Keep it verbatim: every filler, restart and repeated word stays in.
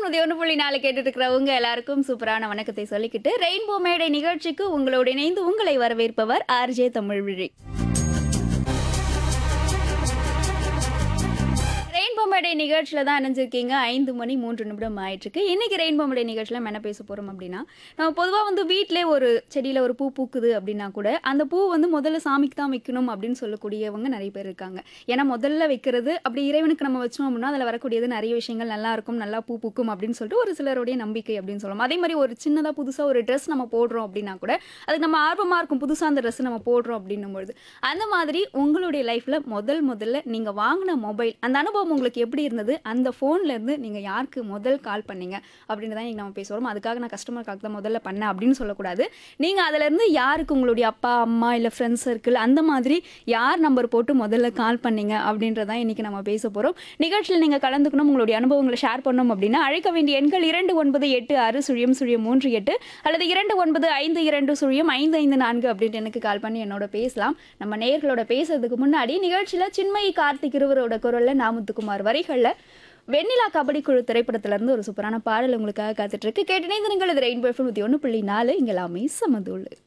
நூத்தி ஒன்று புள்ளி நாலு கேட்டுட்டு இருக்கிறவங்க எல்லாருக்கும் சூப்பரான வணக்கத்தை சொல்லிக்கிட்டு ரெயின்போ மேடை நிகழ்ச்சிக்கு உங்களோடு இணைந்து உங்களை வரவேற்பவர் ஆர்ஜே தமிழ்விழி. ரெயின்போ மேடை நிகழ்ச்சியில தான் இணைஞ்சிருக்கீங்க. ஐந்து மணி மூன்று நிமிடம் ஆயிட்டிருக்கு. இன்னைக்கு ரெயின்போ மேடை நிகழ்ச்சியில் நம்ம என்ன பேச போறோம் அப்படின்னா, நம்ம பொதுவாக வந்து வீட்டிலே ஒரு செடியில் ஒரு பூ பூக்குது அப்படின்னா கூட அந்த பூ வந்து முதல்ல சாமிக்கு தான் வைக்கணும் அப்படின்னு சொல்லக்கூடியவங்க நிறைய பேர் இருக்காங்க. ஏன்னா முதல்ல வைக்கிறது அப்படி இறைவனுக்கு நம்ம வச்சோம் அப்படின்னா அதில் வரக்கூடியது நிறைய விஷயங்கள் நல்லா இருக்கும், நல்லா பூ பூக்கும் அப்படின்னு சொல்லிட்டு ஒரு சிலருடைய நம்பிக்கை அப்படின்னு சொல்லலாம். அதே மாதிரி ஒரு சின்னதாக புதுசாக ஒரு ட்ரெஸ் நம்ம போடுறோம் அப்படின்னா கூட அதுக்கு நம்ம ஆர்வமாக இருக்கும், புதுசாக அந்த ட்ரெஸ் நம்ம போடுறோம் அப்படின்னும் பொழுது அந்த மாதிரி உங்களுடைய லைஃப்பில் முதல் முதல்ல நீங்கள் வாங்கின மொபைல் அந்த அனுபவம் உங்களுக்கு எப்படி இருந்தது, அந்த ஃபோன்லேருந்து நீங்கள் யாருக்கு முதல் கால் பண்ணீங்க அப்படின்னு தான் இன்றைக்கி நம்ம பேசுகிறோம். அதுக்காக நான் கஸ்டமர் கால் தான் முதல்ல பண்ணேன் அப்படின்னு சொல்லக்கூடாது. நீங்கள் அதிலேருந்து யாருக்கு உங்களுடைய அப்பா அம்மா இல்லை ஃப்ரெண்ட்ஸ் சர்க்கிள் அந்த மாதிரி யார் நம்பர் போட்டு முதல்ல கால் பண்ணீங்க அப்படின்றதான் இன்றைக்கி நம்ம பேச போகிறோம். நிகழ்ச்சியில் நீங்கள் கலந்துக்கணும், உங்களுடைய அனுபவங்களை ஷேர் பண்ணணும் அப்படின்னா அழைக்க வேண்டிய எண்கள் இரண்டு ஒன்பது எட்டு ஆறு சுழியம் சுழியம் மூன்று எட்டு அல்லது இரண்டு ஒன்பது ஐந்து இரண்டு சுழியம் ஐந்து ஐந்து நான்கு அப்படின்ட்டு எனக்கு கால் பண்ணி என்னோட பேசலாம். நம்ம நேயர்களோட பேசுறதுக்கு முன்னாடி நிகழ்ச்சியில் சின்மயி கார்த்திக் இருவரோட குரலில் நாமுத்துக்குமார் வரிகளில் வெண்ணிலா கபடி குழு திரைப்படத்திலிருந்து ஒரு சூப்பரான பாடல் உங்களுக்காக காத்துட்டு இருக்கு. கேட்டினை தினங்கள் இது ரெயின்போ எஃப்எம் நூற்றி ஒன்று புள்ளி நாலு இங்கே எல்லாமே சமதுள்ளு.